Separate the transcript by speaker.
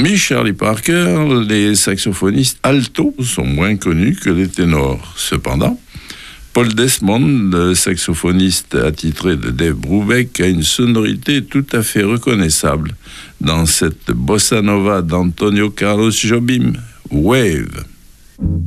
Speaker 1: Hormis Charlie Parker, les saxophonistes alto sont moins connus que les ténors. Cependant, Paul Desmond, le saxophoniste attitré de Dave Brubeck, a une sonorité tout à fait reconnaissable dans cette bossa nova d'Antonio Carlos Jobim, Wave.